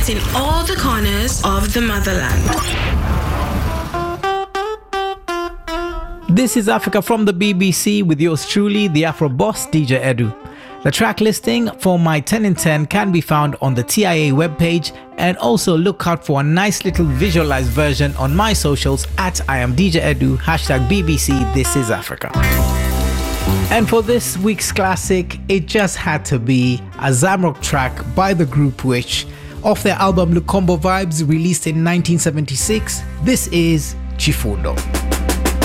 celebrating all the corners of the motherland. This is Africa from the BBC with yours truly, the Afro boss DJ Edu. The track listing for my 10 in 10 can be found on the TIA webpage, and also look out for a nice little visualized version on my socials at I am DJ Edu, #BBC This is Africa. And for this week's classic, it just had to be a Zamrock track by the group Which, off their album Lukombo Vibes released in 1976. This is Chifundo.